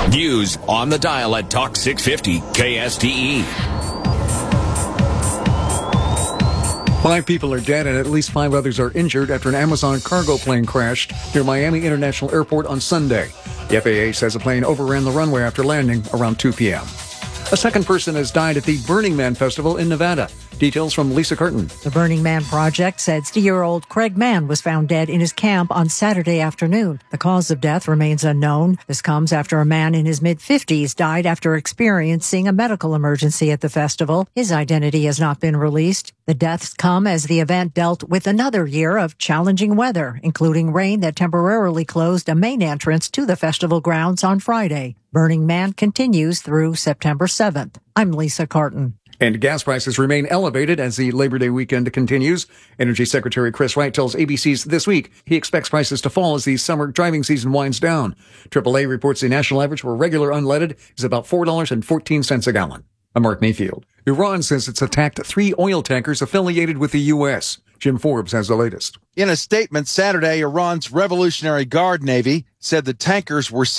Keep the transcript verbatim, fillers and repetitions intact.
News on the dial at Talk six fifty K S T E. Five people are dead and at least five others are injured after an Amazon cargo plane crashed near Miami International Airport on Sunday. The F A A says a plane overran the runway after landing around two p.m. A second person has died at the Burning Man Festival in Nevada. Details from Lisa Curtin. The Burning Man Project said sixty-year-old Craig Mann was found dead in his camp on Saturday afternoon. The cause of death remains unknown. This comes after a man in his mid-fifties died after experiencing a medical emergency at the festival. His identity has not been released. The deaths come as the event dealt with another year of challenging weather, including rain that temporarily closed a main entrance to the festival grounds on Friday. Burning Man continues through September seventh. I'm Lisa Carton. And gas prices remain elevated as the Labor Day weekend continues. Energy Secretary Chris Wright tells A B C's This Week he expects prices to fall as the summer driving season winds down. triple A reports the national average for regular unleaded is about four dollars and fourteen cents a gallon. I'm Mark Mayfield. Iran says it's attacked three oil tankers affiliated with the U S. Jim Forbes has the latest. In a statement Saturday, Iran's Revolutionary Guard Navy said the tankers were